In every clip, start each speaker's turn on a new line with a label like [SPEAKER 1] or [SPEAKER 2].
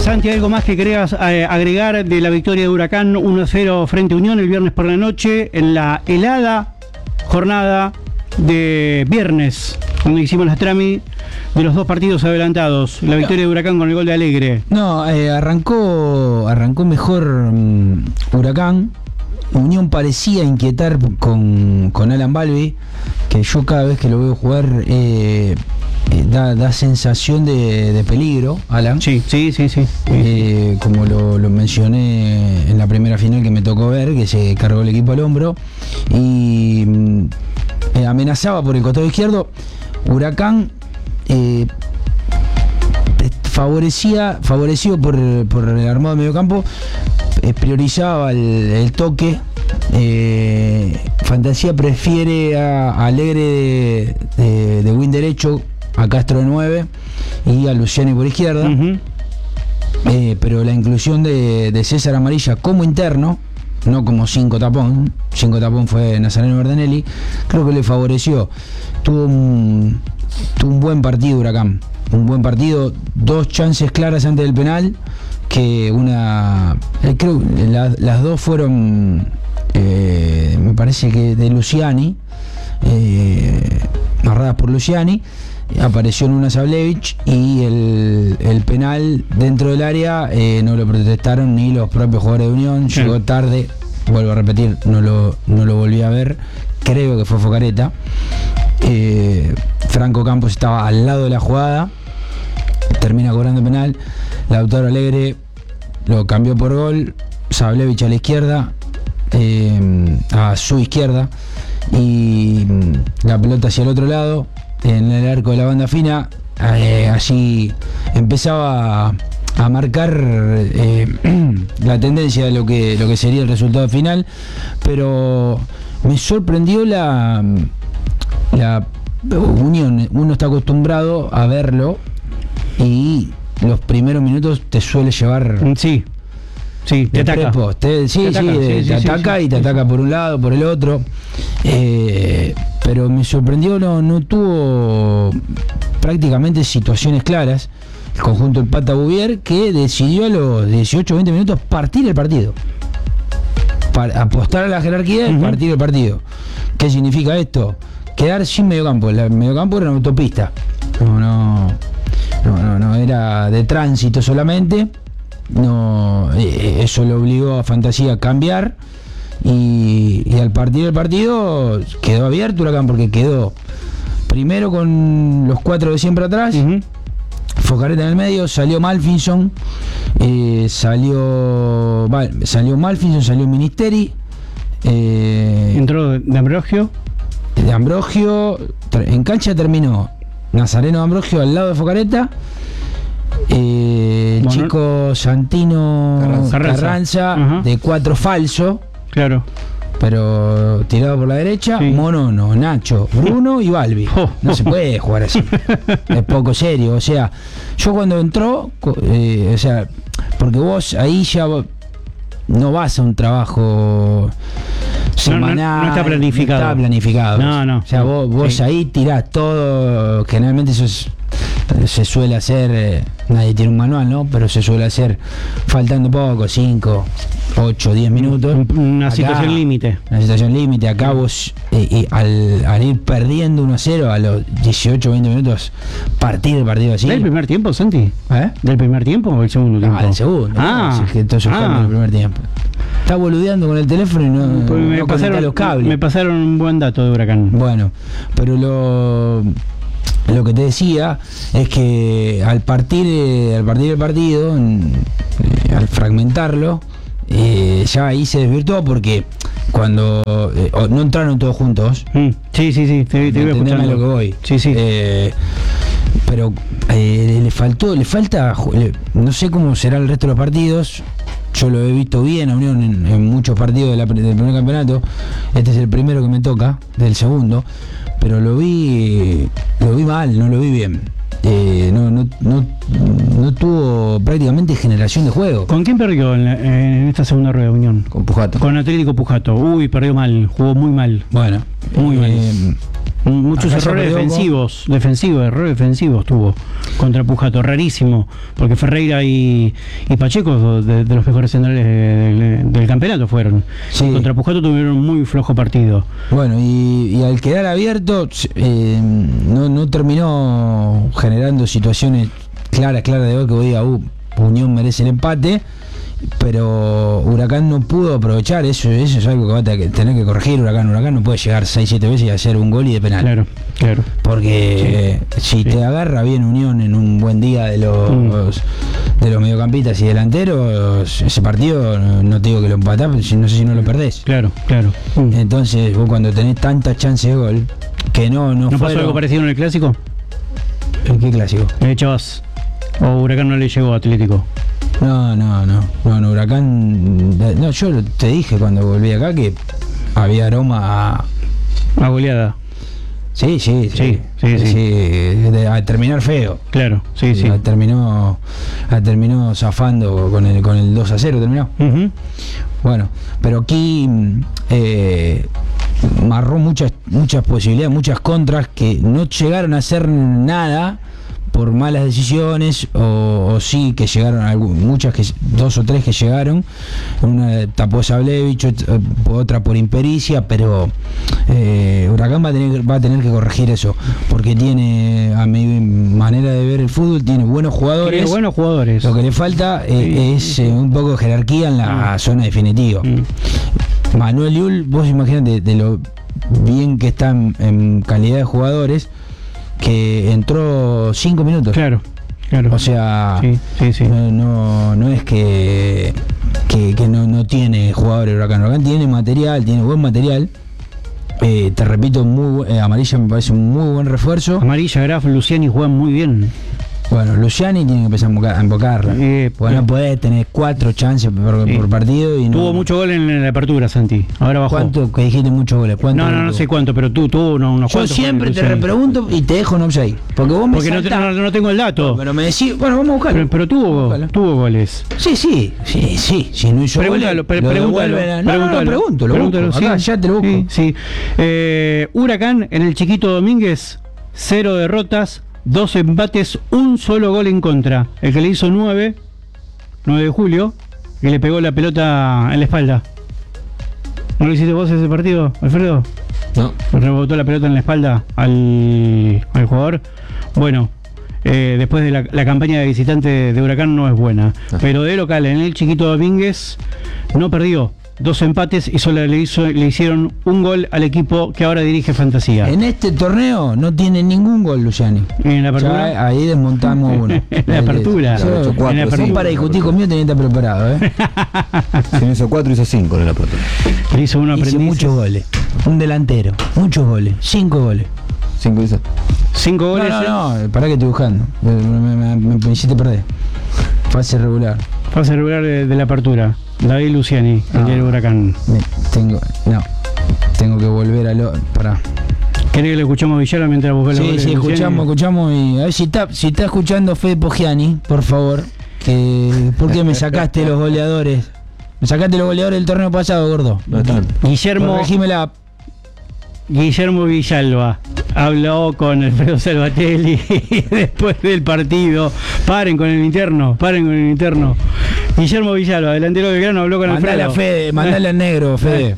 [SPEAKER 1] Santi, ¿algo más que querías agregar de la victoria de Huracán 1-0 frente a Unión el viernes por la noche en la helada jornada de viernes, donde hicimos las trami de los dos partidos adelantados? La victoria de Huracán con el gol de Alegre.
[SPEAKER 2] No, arrancó mejor Huracán. Unión parecía inquietar con Alan Balbi, que yo cada vez que lo veo jugar da sensación de peligro, Alan.
[SPEAKER 1] Sí.
[SPEAKER 2] Como lo mencioné en la primera final que me tocó ver, que se cargó el equipo al hombro y amenazaba por el costado izquierdo. Huracán favorecido por el armado de medio campo, priorizaba el toque. Fantasía prefiere a Alegre de win derecho, a Castro de 9 y a Luciani por izquierda. Pero la inclusión de César Amarilla como interno, no como 5 tapón fue Nazareno Verdanelli, creo que le favoreció. Tuvo un buen partido Huracán, un buen partido, 2 chances claras antes del penal, que creo las dos fueron me parece que de Luciani, narradas por Luciani. Apareció en una Sablevich y el penal dentro del área no lo protestaron ni los propios jugadores de Unión. Sí. Llegó tarde, vuelvo a repetir, no lo volví a ver, creo que fue Focareta. Franco Campos estaba al lado de la jugada, termina cobrando penal. Lautaro Alegre lo cambió por gol, Sablevich a la izquierda, a su izquierda, y la pelota hacia el otro lado, en el arco de la banda fina. Allí empezaba a marcar la tendencia de lo que sería el resultado final, pero me sorprendió la Unión. Uno está acostumbrado a verlo y los primeros minutos te suele llevar... Sí, te ataca. Te ataca y te ataca por un lado, por el otro. Pero me sorprendió, no tuvo prácticamente situaciones claras el conjunto del Pata Bouvier, que decidió a los 18-20 minutos partir el partido. Para apostar a la jerarquía y partir el partido. ¿Qué significa esto? Quedar sin mediocampo. El mediocampo era una autopista. No era de tránsito solamente. No, eso lo obligó a Fantasía a cambiar y al partir del partido quedó abierto Huracán, porque quedó primero con los 4 de siempre atrás, Focareta en el medio, salió Malfinson, salió Ministeri,
[SPEAKER 1] entró de
[SPEAKER 2] Ambrogio, en cancha terminó Nazareno de Ambrogio al lado de Focareta. Chico Santino Carranza de 4 falso,
[SPEAKER 1] claro,
[SPEAKER 2] pero tirado por la derecha. Sí. Monono, Nacho, Bruno y Balbi. No se puede jugar así, es poco serio. O sea, yo cuando entró, porque vos ahí ya no vas a un trabajo semanal,
[SPEAKER 1] no está planificado.
[SPEAKER 2] No. O sea, vos ahí tirás todo. Generalmente eso se suele hacer, nadie tiene un manual, ¿no? Pero se suele hacer faltando poco, 5, 8, 10 minutos.
[SPEAKER 1] Una situación límite.
[SPEAKER 2] Acá vos, al ir perdiendo 1-0 a los 18, 20 minutos, partir el partido así.
[SPEAKER 1] ¿Del primer tiempo, Santi? ¿Del primer tiempo o el segundo tiempo?
[SPEAKER 2] Del segundo. Entonces el primer tiempo. Está boludeando con el teléfono y no conecta los cables.
[SPEAKER 1] Me pasaron un buen dato de Huracán.
[SPEAKER 2] Bueno, pero lo que te decía es que al partir el partido, al fragmentarlo, ya ahí se desvirtuó, porque cuando no entraron todos juntos.
[SPEAKER 1] Sí, te voy escuchando
[SPEAKER 2] lo que voy.
[SPEAKER 1] Sí.
[SPEAKER 2] Pero le falta, no sé cómo será el resto de los partidos. Yo lo he visto bien a Unión en muchos partidos del primer campeonato. Este es el primero que me toca, del segundo, pero lo vi mal, no lo vi bien. No tuvo prácticamente generación de juego.
[SPEAKER 1] ¿Con quién perdió en esta segunda rueda de Unión?
[SPEAKER 2] Con Pujato.
[SPEAKER 1] Con Atlético Pujato. Perdió mal, jugó muy mal.
[SPEAKER 2] Bueno,
[SPEAKER 1] muy mal. Muchos
[SPEAKER 2] Acá ya
[SPEAKER 1] errores
[SPEAKER 2] perdió
[SPEAKER 1] errores defensivos tuvo contra Pujato, rarísimo, porque Ferreira y Pacheco de los mejores centrales del campeonato fueron.
[SPEAKER 2] Sí.
[SPEAKER 1] Y contra Pujato tuvieron un muy flojo partido.
[SPEAKER 2] Bueno, y al quedar abierto, no terminó generando situaciones claras de gol que voy a Unión merece el empate, pero Huracán no pudo aprovechar. Eso es algo que va a tener que corregir Huracán. Huracán no puede llegar 6-7 veces y hacer un gol y de penal.
[SPEAKER 1] Claro.
[SPEAKER 2] Porque si te agarra bien Unión en un buen día de los mediocampistas y delanteros, ese partido no te digo que lo empatás, pero no sé si no lo perdés.
[SPEAKER 1] Claro.
[SPEAKER 2] Entonces vos cuando tenés tantas chances de gol que no
[SPEAKER 1] pasó algo parecido en el clásico?
[SPEAKER 2] ¿En qué clásico?
[SPEAKER 1] Chavas. ¿O Huracán no le llegó a Atlético?
[SPEAKER 2] No, Huracán. No, yo te dije cuando volví acá que había aroma
[SPEAKER 1] a goleada.
[SPEAKER 2] Sí. A terminar feo.
[SPEAKER 1] Claro, sí.
[SPEAKER 2] Terminó zafando con el 2-0, terminó.
[SPEAKER 1] Uh-huh.
[SPEAKER 2] Bueno, pero aquí marró muchas posibilidades, muchas contras que no llegaron a hacer nada por malas decisiones o sí que llegaron muchas, 2 o 3 que llegaron. Una tapó Sablevich, otra por impericia, pero Huracán va a tener que corregir eso, porque tiene, a mi manera de ver el fútbol, tiene buenos jugadores. Lo que le falta es un poco de jerarquía en la zona definitiva. Manuel Llull, vos imaginate de lo bien que está en calidad de jugadores, que entró 5 minutos.
[SPEAKER 1] Claro.
[SPEAKER 2] O sea,
[SPEAKER 1] sí.
[SPEAKER 2] No es que no tiene jugadores Huracán. Huracán tiene buen material. Te repito, Amarilla me parece un muy buen refuerzo.
[SPEAKER 1] Amarilla, Graf, Luciani juegan muy bien.
[SPEAKER 2] Bueno, Luciani tiene que empezar a embocarla. Porque no podés tener 4 chances por partido. Y
[SPEAKER 1] tuvo mucho gol en la apertura, Santi. Ahora bajó.
[SPEAKER 2] ¿Cuánto que dijiste muchos goles?
[SPEAKER 1] No sé cuánto, pero tuvo unos
[SPEAKER 2] cuantos. Yo siempre te repregunto y te dejo en offside. Porque vos
[SPEAKER 1] no tengo el dato.
[SPEAKER 2] Pero me decís, bueno, vamos a buscarlo.
[SPEAKER 1] Pero tuvo goles.
[SPEAKER 2] Sí. Si no hizo
[SPEAKER 1] pregúntalo,
[SPEAKER 2] pregunto. Acá, ya te lo busco.
[SPEAKER 1] Sí. Huracán en el Chiquito Domínguez, 0 derrotas, 2 empates, un solo gol en contra. El que le hizo 9 de julio, que le pegó la pelota en la espalda. ¿No lo hiciste vos ese partido, Alfredo?
[SPEAKER 2] No.
[SPEAKER 1] Rebotó la pelota en la espalda al jugador. Bueno, después de la campaña de visitante de Huracán no es buena. Pero de local, en el Chiquito Domínguez, no perdió. 2 empates y solo le hicieron un gol al equipo que ahora dirige Fantasía.
[SPEAKER 2] En este torneo no tiene ningún gol Luciani.
[SPEAKER 1] ¿En la apertura?
[SPEAKER 2] Ya, ahí desmontamos uno.
[SPEAKER 1] En la apertura.
[SPEAKER 2] Vos para discutir conmigo tenés que estar preparado,
[SPEAKER 3] Si no hizo 4, hizo 5 en la apertura.
[SPEAKER 1] Le hizo un aprendiz.
[SPEAKER 2] Hizo muchos goles. Un delantero. Muchos goles. 5 goles.
[SPEAKER 3] 5 hizo.
[SPEAKER 1] 5 goles.
[SPEAKER 2] No, pará que estoy buscando. Me hiciste perder. Fase regular
[SPEAKER 1] de la apertura. David Luciani, el del Huracán.
[SPEAKER 2] Tengo que volver a pará.
[SPEAKER 1] ¿Querés que le escuchamos a Villalba mientras buscamos los goles?
[SPEAKER 2] Sí, escuchamos y a ver si está escuchando Fede Poggiani, por favor, ¿por qué me sacaste los goleadores? Me sacaste los goleadores del torneo pasado, gordo.
[SPEAKER 3] No están.
[SPEAKER 1] Guillermo Villalba habló con Alfredo Salvatelli después del partido. Paren con el interno. Guillermo Villalba, delantero de Belgrano, habló con Alfredo.
[SPEAKER 2] Mandale al negro, Fede.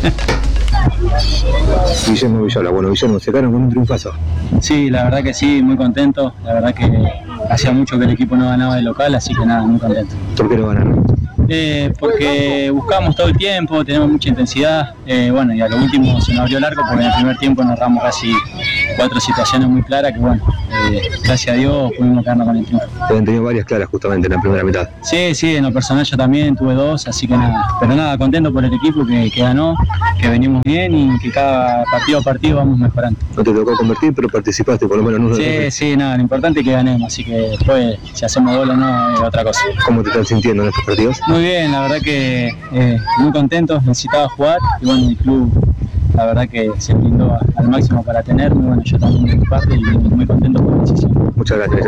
[SPEAKER 3] Guillermo Villalba. Bueno, Guillermo, se quedaron con un triunfazo.
[SPEAKER 4] Sí, la verdad que sí, muy contento. La verdad que hacía mucho que el equipo no ganaba de local, así que nada, muy contento.
[SPEAKER 3] ¿Por qué no ganaron?
[SPEAKER 4] Porque buscamos todo el tiempo, tenemos mucha intensidad, bueno, y a lo último se nos abrió el arco porque en el primer tiempo nos erramos casi 4 situaciones muy claras que bueno, gracias a Dios pudimos quedarnos con el triunfo.
[SPEAKER 3] Habían tenido varias claras justamente en la primera mitad.
[SPEAKER 4] Sí, en lo personal yo también tuve 2, así que nada, pero nada, contento por el equipo que ganó, que venimos bien y que cada partido a partido vamos mejorando.
[SPEAKER 3] No te tocó convertir, pero participaste por lo menos en uno de los.
[SPEAKER 4] Sí, nada, lo importante es que ganemos, así que después si hacemos gol o no es otra cosa.
[SPEAKER 3] ¿Cómo te estás sintiendo en estos partidos?
[SPEAKER 4] Muy bien, la verdad que muy contento, necesitaba jugar y bueno, el club la verdad que se brindó al máximo para tenerme, bueno, yo también de mi parte y muy contento por la decisión.
[SPEAKER 3] Muchas gracias.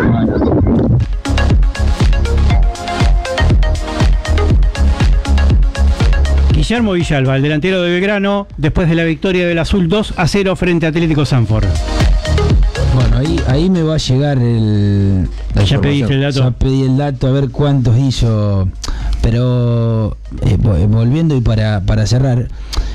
[SPEAKER 1] Guillermo Villalba, el delantero de Belgrano, después de la victoria del Azul 2-0 frente a Atlético Sanford.
[SPEAKER 2] Bueno, ahí me va a llegar
[SPEAKER 1] ¿Ya pediste el dato?
[SPEAKER 2] Ya pedí el dato, a ver cuántos hizo. Pero volviendo y para cerrar,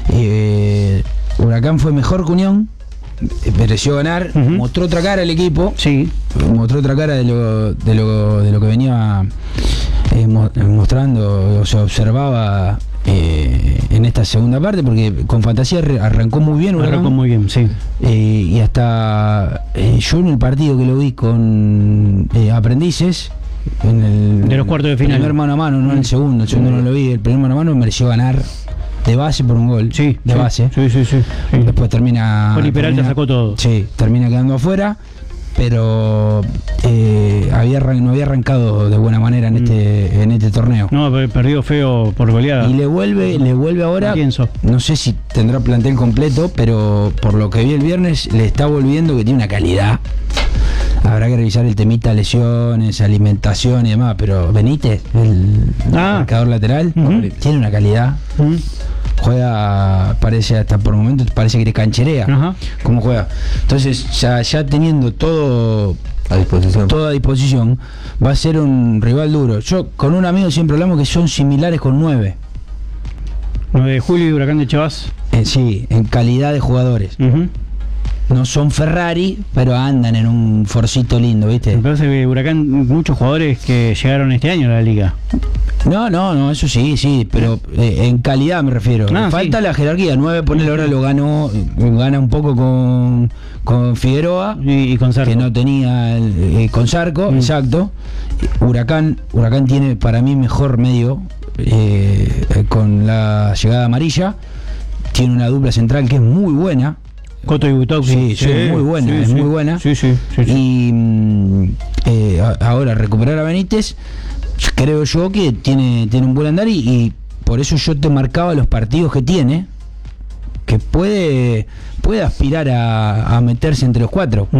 [SPEAKER 2] Huracán fue mejor que Unión, mereció ganar, mostró otra cara el equipo,
[SPEAKER 1] sí,
[SPEAKER 2] mostró otra cara de lo que venía mostrando, o se observaba en esta segunda parte, porque con Fantasía arrancó muy bien Huracán.
[SPEAKER 1] Arrancó muy bien, sí.
[SPEAKER 2] Y hasta yo en el partido que lo vi con Aprendices, de
[SPEAKER 1] los cuartos de final,
[SPEAKER 2] el primer mano a mano, no el segundo no lo vi, el primer mano a mano mereció ganar de base por un gol, de base.
[SPEAKER 1] Sí.
[SPEAKER 2] Después termina.
[SPEAKER 1] Poli Peralta sacó todo.
[SPEAKER 2] Sí, termina quedando afuera, pero no había arrancado de buena manera en este torneo.
[SPEAKER 1] No, perdió feo por goleada.
[SPEAKER 2] Y le vuelve ahora. No sé si tendrá plantel completo, pero por lo que vi el viernes le está volviendo, que tiene una calidad. Habrá que revisar el temita lesiones, alimentación y demás, pero Benítez, el marcador lateral, tiene una calidad. Juega, parece hasta por momentos, parece que le cancherea. ¿Cómo juega? Entonces, ya teniendo todo toda disposición, va a ser un rival duro. Yo con un amigo siempre hablamos que son similares con 9.
[SPEAKER 1] 9 de Julio y Huracán de Chavás.
[SPEAKER 2] Sí, en calidad de jugadores. No son Ferrari, pero andan en un forcito lindo, ¿viste?
[SPEAKER 1] Me parece que Huracán, muchos jugadores que llegaron este año a la liga.
[SPEAKER 2] No, eso sí, pero en calidad me refiero. Falta la jerarquía. 9, ponele, ahora gana un poco con Figueroa
[SPEAKER 1] y con Zarco,
[SPEAKER 2] que no tenía con Zarco, exacto. Huracán tiene para mí mejor medio con la llegada amarilla. Tiene una dupla central que es muy buena.
[SPEAKER 1] Coto y Butok,
[SPEAKER 2] sí, muy buena, muy buena.
[SPEAKER 1] Sí.
[SPEAKER 2] Y ahora recuperar a Benítez, creo yo que tiene un buen andar y por eso yo te marcaba los partidos que tiene, que puede aspirar a meterse entre los 4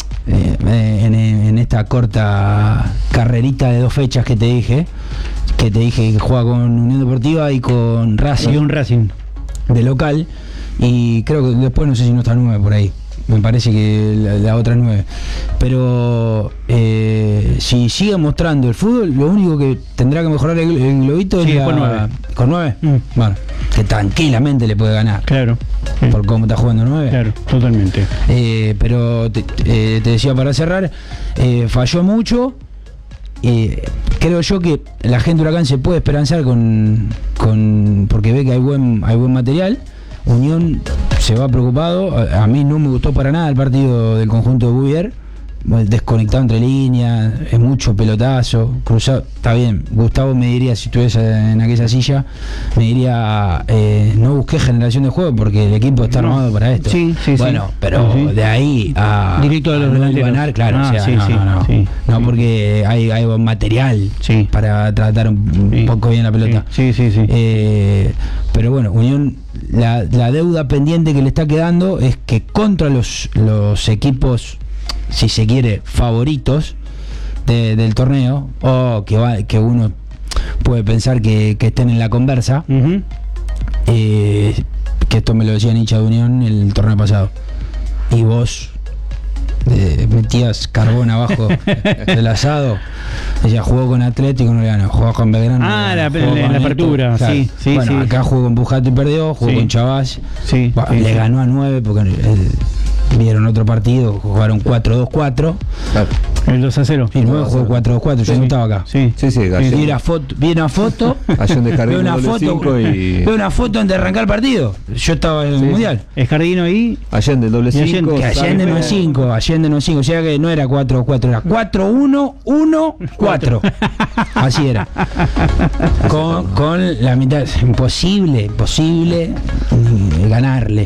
[SPEAKER 2] en esta corta carrerita de 2 fechas que te dije que juega con Unión Deportiva y con Racing.
[SPEAKER 1] Y un Racing
[SPEAKER 2] de local. Y creo que después no sé si no está 9 por ahí. Me parece que la otra 9. Pero si sigue mostrando el fútbol, lo único que tendrá que mejorar el globito es con 9. Bueno, que tranquilamente le puede ganar.
[SPEAKER 1] Claro.
[SPEAKER 2] Por cómo está jugando 9.
[SPEAKER 1] Claro, totalmente.
[SPEAKER 2] Pero te decía para cerrar, falló mucho. Creo yo que la gente de Huracán se puede esperanzar porque ve que hay buen material. Unión se va preocupado. A mí no me gustó para nada el partido del conjunto de Bouvier, desconectado entre líneas, es mucho pelotazo, cruzado. Está bien, Gustavo me diría, si estuviese en aquella silla, me diría, no busqué generación de juego porque el equipo está armado para esto. Bueno, pero de ahí a
[SPEAKER 1] directo a los
[SPEAKER 2] ganar, claro, no, porque hay material para tratar un poco bien la pelota. Pero bueno, Unión, la deuda pendiente que le está quedando es que contra los equipos, si se quiere, favoritos del torneo, o que uno puede pensar que estén en la conversa, que esto me lo decían hincha de Unión el torneo pasado, y vos metías carbón abajo del asado. Ella jugó con Atlético, no le ganó, jugó con Belgrano.
[SPEAKER 1] La apertura,
[SPEAKER 2] claro. Acá jugó con Pujato y perdió, jugó con Chavás, le ganó a 9 porque vieron otro partido, jugaron 4-2-4.
[SPEAKER 1] El 2-0.
[SPEAKER 2] Y luego jugó 4-2-4, yo no estaba acá. Vi una foto, veo una foto antes de arrancar el partido. Yo estaba en el Mundial.
[SPEAKER 1] Escardino ahí.
[SPEAKER 3] Allende, el doble 5.
[SPEAKER 2] Allende no es 5, o sea que no era 4-4, era 4-1-1-4. Así era. Con la mitad, imposible ganarle.